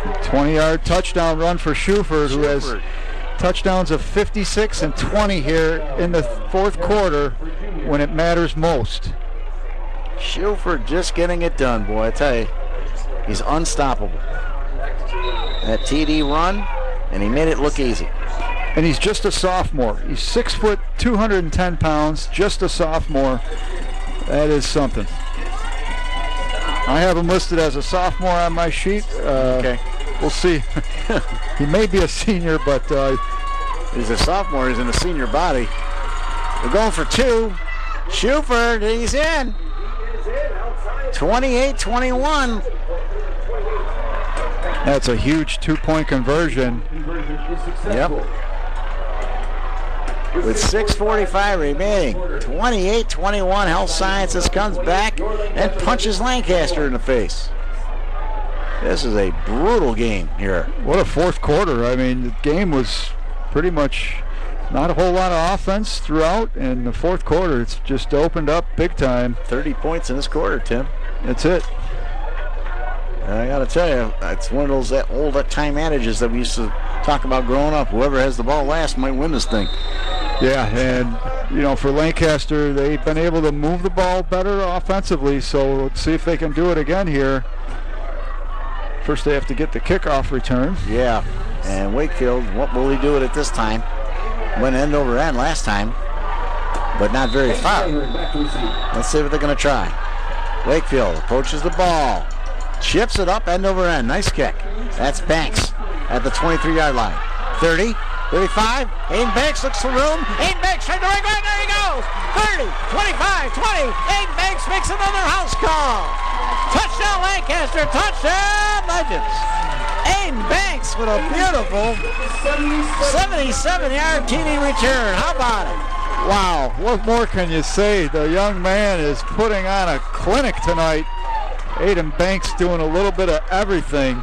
20-yard touchdown run for Schuford, who has touchdowns of 56 and 20 here in the fourth quarter when it matters most. Schuford just getting it done, boy. I tell you, he's unstoppable. That TD run, and he made it look easy. And he's just a sophomore. He's 6 foot, 210 pounds, just a sophomore. That is something. I have him listed as a sophomore on my sheet. Okay. We'll see. He may be a senior, but he's a sophomore. He's in a senior body. We're going for two. Schuford, he's in. 28-21. That's a huge two-point conversion. Yep. With 6:45 remaining, 28-21, Health Sciences comes back and punches Lancaster in the face. This is a brutal game here. What a fourth quarter. I mean, the game was pretty much not a whole lot of offense throughout, and the fourth quarter, it's just opened up big time. 30 points in this quarter, Tim. That's it. I got to tell you, it's one of those old time adages that we used to talk about growing up. Whoever has the ball last might win this thing. Yeah, and, you know, for Lancaster, they've been able to move the ball better offensively, so let's see if they can do it again here. First, they have to get the kickoff return. Yeah, and Wakefield, what will he do with it this time? Went end over end last time, but not very far. Let's see what they're going to try. Wakefield approaches the ball. Chips it up end over end. Nice kick. That's Banks at the 23-yard line. 30, 35. Aiden Banks looks for room. Aiden Banks trying to right. There he goes. 30, 25, 20. Aiden Banks makes another house call. Touchdown Lancaster. Touchdown Legends. Aiden Banks with a beautiful 77-yard TD return. How about it? Wow, what more can you say? The young man is putting on a clinic tonight. Aiden Banks doing a little bit of everything.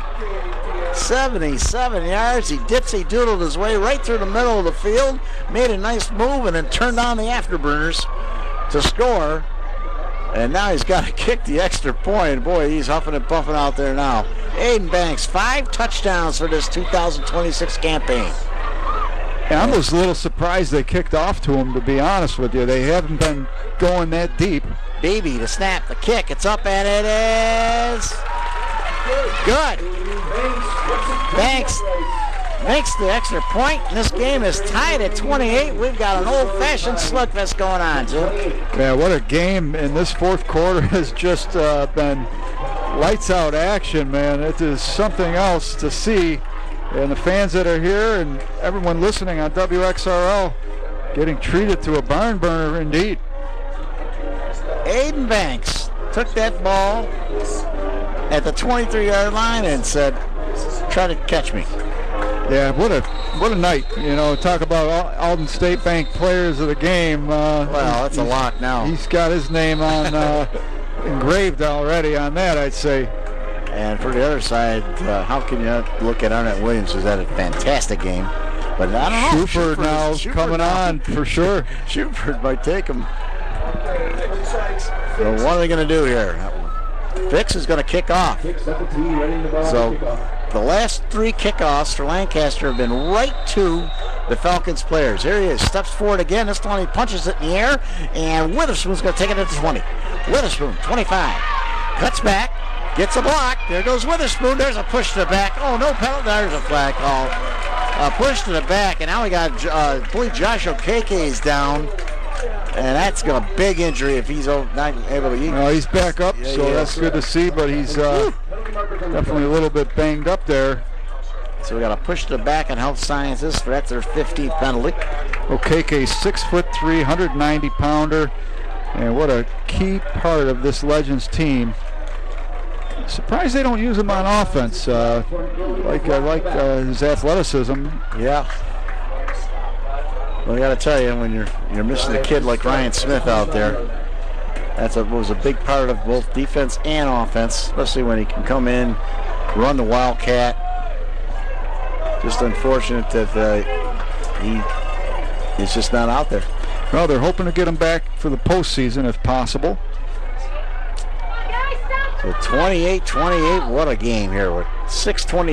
77 yards. He dipsy-doodled his way right through the middle of the field, made a nice move, and then turned on the afterburners to score. And now he's got to kick the extra point. Boy, he's huffing and puffing out there now. Aiden Banks, 5 touchdowns for this 2026 campaign. And I was a little surprised they kicked off to him, to be honest with you. They haven't been going that deep. Beebe to snap the kick. It's up and it is good. Banks makes the extra point. And this game is tied at 28. We've got an old-fashioned slugfest going on, Jim. Man, what a game. And this fourth quarter has just been lights-out action, man. It is something else to see. And the fans that are here and everyone listening on WXRL getting treated to a barn burner indeed. Aiden Banks took that ball at the 23-yard line and said, try to catch me. Yeah, what a night. You know, talk about Alden State Bank players of the game. Well, that's a lot now. He's got his name on engraved already on that, I'd say. And for the other side, how can you look at Arnett Williams, who's had a fantastic game? But I don't know. Schuford now coming on for sure. Schuford might take him. So what are they going to do here? Fix is going to kick off. So the last 3 kickoffs for Lancaster have been right to the Falcons players. Here he is, steps forward again. This time he punches it in the air, and Witherspoon's going to take it at the 20. Witherspoon, 25, cuts back, gets a block. There goes Witherspoon. There's a push to the back. Oh, no penalty. There's a flag call. A push to the back, and now we got, I believe Josh Okeke is down. And that's got a big injury if he's not able to eat. No, he's back up, so that's good to see, but he's definitely a little bit banged up there. So we got a push to the back on Health Sciences. That's their 15th penalty. Okeke, 6'3", 190-pounder, and what a key part of this Legends team. Surprised they don't use him on offense. Like his athleticism. Yeah. Well, I got to tell you, when you're missing a kid like Ryan Smith out there, was a big part of both defense and offense, especially when he can come in, run the Wildcat. Just unfortunate that he is just not out there. Well, they're hoping to get him back for the postseason if possible. So 28-28, what a game here with 6:20